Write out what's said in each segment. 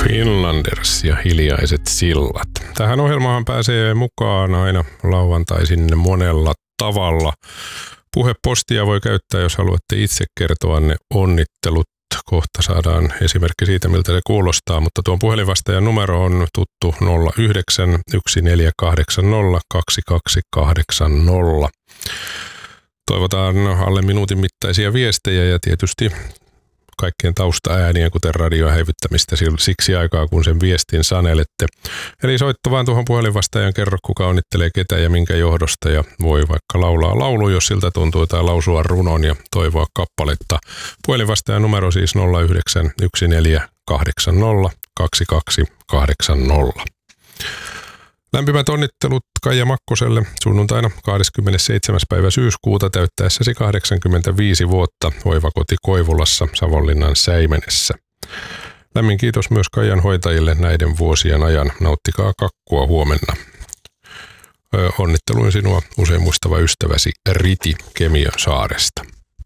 Finlanders ja Hiljaiset sillat. Tähän ohjelmaan pääsee mukaan aina lauantaisin monella tavalla. Puhepostia voi käyttää, jos haluatte itse kertoa ne onnittelut. Kohta saadaan esimerkki siitä, miltä se kuulostaa, mutta tuon puhelinvastaajan numero on tuttu 09 1480 2280. Toivotaan alle minuutin mittaisia viestejä ja tietysti kaikkien taustaääniä, kuten radion häivyttämistä siksi aikaa, kun sen viestin sanelette. Eli soitto vaan tuohon puhelinvastaajan, kerro kuka onnittelee ketä ja minkä johdosta, ja voi vaikka laulaa laulu, jos siltä tuntuu, tai lausua runon ja toivoa kappaletta. Puhelinvastaajan numero siis 09 1480 2280. Lämpimät onnittelut Kaija Makkoselle sunnuntaina 27. päivä syyskuuta täyttäessäsi 85 vuotta hoivakoti Koivulassa Savonlinnan Säimenessä. Lämmin kiitos myös Kaijan hoitajille näiden vuosien ajan. Nauttikaa kakkua huomenna. Onnitteluin sinua usein muistava ystäväsi Riti Kemiön saaresta.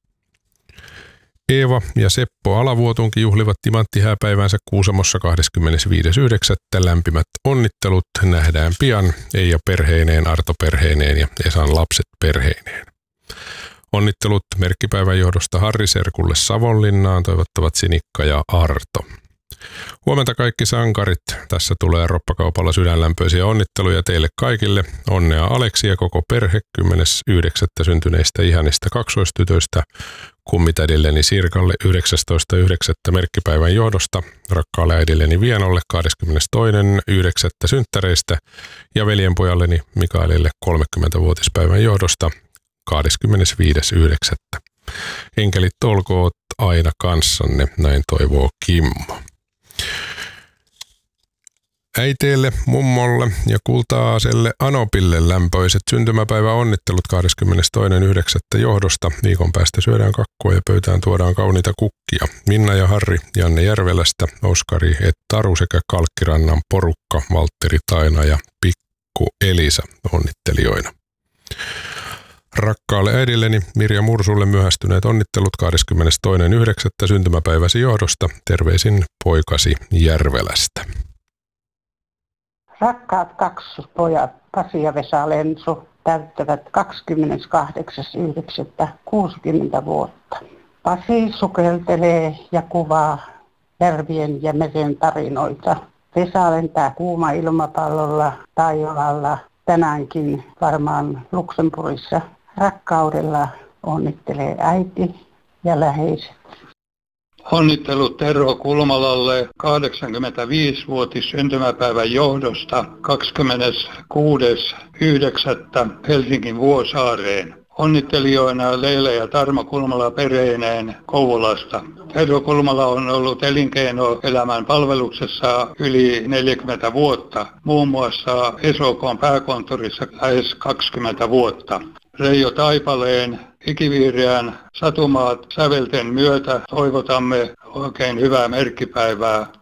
Eeva ja Seppo Alavuotunkin juhlivat timanttihääpäivänsä Kuusamossa 25.9. Lämpimät onnittelut, nähdään pian. Eija perheineen, Arto perheineen ja Esan lapset perheineen. Onnittelut merkkipäivän johdosta Harri Serkulle Savonlinnaan, toivottavat Sinikka ja Arto. Huomenta kaikki sankarit. Tässä tulee Roppakaupalla sydänlämpöisiä onnitteluja teille kaikille. Onnea Aleksi ja koko perhe 10.9. syntyneistä ihanista kaksoistytöistä. Kummitädilleni Sirkalle 19.9. merkkipäivän johdosta, rakkaalle äidilleni Vienolle 22.9. synttäreistä ja veljenpojalleni Mikaelille 30-vuotispäivän johdosta 25.9. Enkelit olkoot aina kanssanne, näin toivoo Kimmo. Äiteille, mummolle ja Kulta-Aaselle Anopille lämpöiset syntymäpäivä onnittelut 22.9. johdosta. Viikon päästä syödään kakkua ja pöytään tuodaan kauniita kukkia. Minna ja Harri, Janne Järvelästä, Oskari et Taru sekä Kalkkirannan porukka, Valtteri Taina ja Pikku Elisa onnittelijoina. Rakkaalle äidilleni Mirja Mursulle myöhästyneet onnittelut 22.9. syntymäpäiväsi johdosta. Terveisin poikasi Järvelästä. Rakkaat kaksospojat Pasi ja Vesa Lensu täyttävät 28.9. vuotta. Pasi sukeltelee ja kuvaa järvien ja meren tarinoita. Vesa lentää kuuma ilmapallolla taivaalla tänäänkin varmaan Luxemburgissa. Rakkaudella onnittelee äiti ja läheiset. Onnittelut Tero Kulmalalle 85-vuotis syntymäpäivän johdosta 26.9. Helsingin Vuosaareen. Onnittelijoina Leila ja Tarmo Kulmala perheineen Kouvolasta. Tero Kulmala on ollut elinkeinoelämän palveluksessa yli 40 vuotta, muun muassa ESOK:n pääkonttorissa lähes 20 vuotta. Reijo Taipaleen ikiviireän Satumaat sävelten myötä toivotamme oikein hyvää merkkipäivää